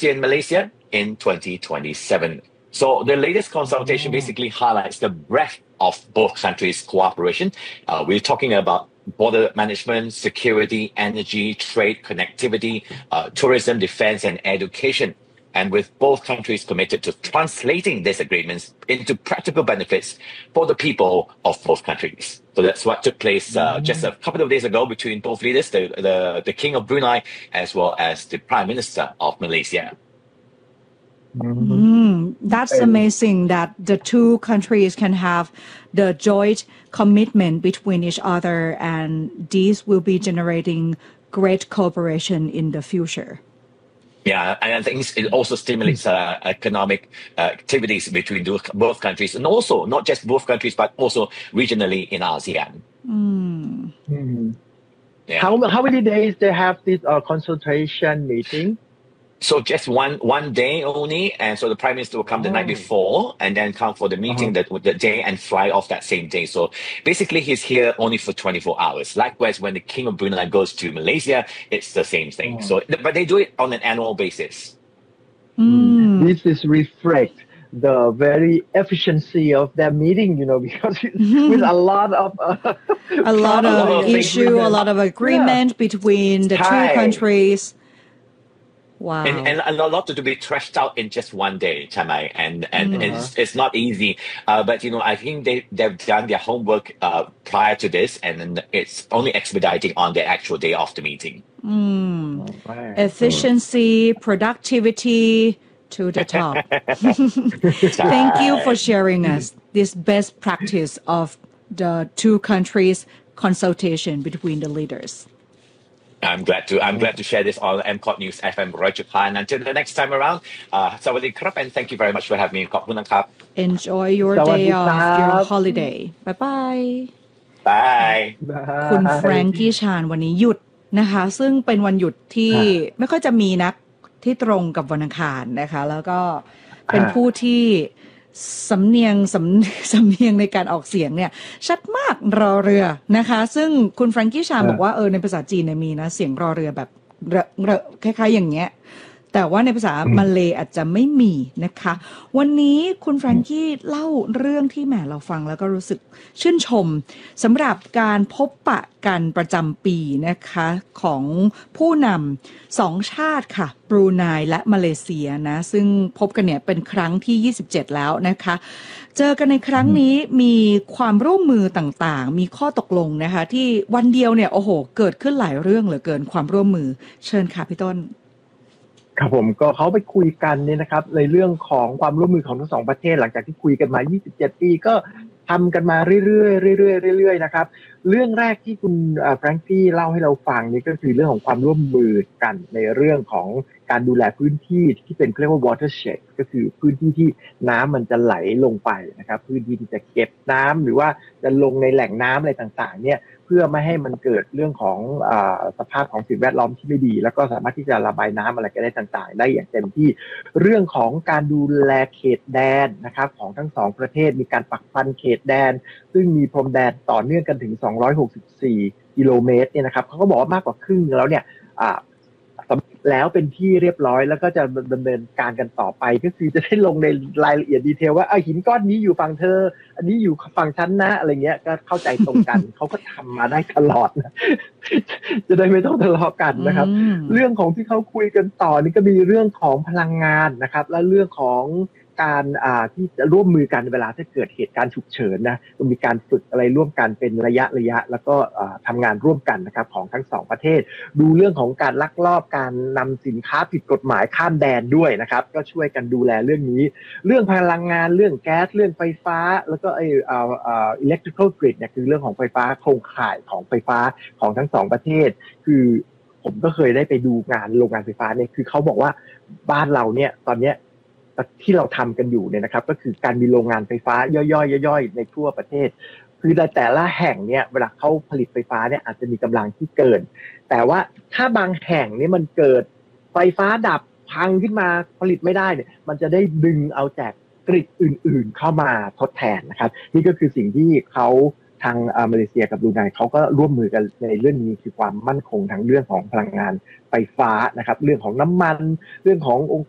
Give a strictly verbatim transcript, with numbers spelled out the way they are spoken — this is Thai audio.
Indonesia and Malaysia in twenty twenty-seven. So the latest consultation oh. basically highlights the breadth of both countries' cooperation. Uh, we're talking about border management, security, energy, trade, connectivity, uh, tourism, defense, and education. And with both countries committed to translating these agreements into practical benefits for the people of both countries. So that's what took place uh, mm. just a couple of days ago between both leaders, the, the, the King of Brunei as well as the Prime Minister of Malaysia. Mm, that's amazing that the two countries can have the joint commitment between each other, and these will be generating great cooperation in the future. Yeah, and I think it also stimulates uh, economic uh, activities between both countries, and also not just both countries, but also regionally in ASEAN. Mm. Mm-hmm. Yeah. How how many days they have this uh, consultation meeting? So just one one day only, and so the Prime Minister will come oh. the night before, and then come for the meeting uh-huh. that the day and fly off that same day. So basically, he's here only for twenty-four hours. Likewise, when the King of Brunei goes to Malaysia, it's the same thing. Oh. So, but they do it on an annual basis. Mm. This is reflect the very efficiency of their meeting, you know, because with a lot of uh, a lot of issue, a lot of agreement yeah. between the Thai. two countries. Wow. And, and a lot to be trashed out in just one day, Chamai, and and mm-hmm. it's it's not easy. Uh, but you know, I think they they've done their homework uh, prior to this, and then it's only expediting on the actual day of the meeting. Mm. Oh, right. Efficiency, mm. productivity to the top. Thank you for sharing us this best practice of the two countries' consultation between the leaders. I'm glad to I'm glad to share this on M C O T News เอฟ เอ็ม one oh two point five. Until the next time around, uh, สวัสดีครับ and thank you very much for having me. ขอบคุณนะครับ Enjoy your day off, your holiday. Bye bye. Bye. คุณแฟรงกี้ชานวันนี้หยุดนะคะซึ่งเป็นวันหยุดที่ไม่ค่อยจะมีนักที่ตรงกับวันอังคารนะคะแล้วก็เป็นผู้ที่สำเนียงสำสำเนียงในการออกเสียงเนี่ยชัดมากรอเรือนะคะซึ่งคุณแฟรงกี้ชานบอกว่าเออในภาษาจีนเนี่ยมีนะเสียงรอเรือแบบเรเรคล้ายๆอย่างเงี้ยแต่ว่าในภาษามาเลย์อาจจะไม่มีนะคะวันนี้คุณแฟรงกี้เล่าเรื่องที่แหมเราฟังแล้วก็รู้สึกชื่นชมสำหรับการพบปะกันประจำปีนะคะของผู้นำสองชาติค่ะบรูไนและมาเลเซียนะซึ่งพบกันเนี่ยเป็นครั้งที่ยี่สิบเจ็ดแล้วนะคะเจอกันในครั้งนี้มีความร่วมมือต่างๆมีข้อตกลงนะคะที่วันเดียวเนี่ยโอ้โหเกิดขึ้นหลายเรื่องเหลือเกินความร่วมมือเชิญค่ะพี่ต้นครับผมก็เขาไปคุยกันเนี่ยนะครับในเรื่องของความร่วมมือของทั้งสองประเทศหลังจากที่คุยกันมายี่สิบเจ็ดปีก็ทำกันมาเรื่อยๆเรื่อยๆเรื่อยๆนะครับเรื่องแรกที่คุณแฟรงกี้เล่าให้เราฟังนี่ก็คือเรื่องของความร่วมมือกันในเรื่องของการดูแลพื้นที่ที่เป็นเรียกว่า watershed ก็คือพื้นที่ที่น้ำมันจะไหลลงไปนะครับพื้นที่ที่จะเก็บน้ำหรือว่าจะลงในแหล่งน้ำอะไรต่างๆเนี่ยเพื่อไม่ให้มันเกิดเรื่องของอ่าสภาพของสิ่งแวดล้อมที่ไม่ดีแล้วก็สามารถที่จะระบายน้ำอะไรก็ได้ต่างๆได้อย่างเต็มที่เรื่องของการดูแลเขตแดนนะครับของทั้งสองประเทศมีการปักพันเขตแดนซึ่งมีพรมแดนต่อเนื่องกันถึงสองร้อยหกสิบสี่กิโลเมตรเนี่ยนะครับเขาก็บอกว่ามากกว่าครึ่งแล้วเนี่ยอ่าแล้วเป็นที่เรียบร้อยแล้วก็จะดำเนินการกันต่อไปก็คือจะได้ลงในรายละเอียดดีเทลว่าเอาหินก้อนนี้อยู่ฝั่งเธออันนี้อยู่ฝั่งฉันนะอะไรเงี้ยก็เข้าใจตรงกัน เขาก็ทำมาได้ตลอดนะจะได้ไม่ต้องทะเลาะกันนะครับเรื่องของที่เขาคุยกันต่อนี่ก็มีเรื่องของพลังงานนะครับและเรื่องของการอ่าที่จะร่วมมือกันเวลาถ้าเกิดเหตุการณ์ฉุกเฉินนะจะมีการฝึกอะไรร่วมกันเป็นระยะระยะแล้วก็อ่าทำงานร่วมกันนะครับของทั้งสองประเทศดูเรื่องของการลักลอบการนำสินค้าผิดกฎหมายข้ามแดนด้วยนะครับก็ช่วยกันดูแลเรื่องนี้เรื่องพลังงานเรื่องแก๊สเรื่องไฟฟ้าแล้วก็ไอ้อ่าอ่า electrical grid เนี่ยคือเรื่องของไฟฟ้าโครงข่ายของไฟฟ้าของทั้งสองประเทศคือผมก็เคยได้ไปดูงานโรงงานไฟฟ้าเนี่ยคือเขาบอกว่าบ้านเราเนี่ยตอนเนี้ยที่เราทำกันอยู่เนี่ยนะครับก็คือการมีโรงงานไฟฟ้าย่อยๆย่อยๆในทั่วประเทศคือในแต่ละแห่งเนี่ยเวลาเขาผลิตไฟฟ้าเนี่ยอาจจะมีกำลังที่เกินแต่ว่าถ้าบางแห่งเนี่ยมันเกิดไฟฟ้าดับพังขึ้นมาผลิตไม่ได้เนี่ยมันจะได้ดึงเอาจากกริดอื่นๆเข้ามาทดแทนนะครับนี่ก็คือสิ่งที่เขาทางมาเลเซียกับบรูไนเขาก็ร่วมมือกันในเรื่องนี้คือความมั่นคงทั้งเรื่องของพลังงานไฟฟ้านะครับเรื่องของน้ำมันเรื่องขององค์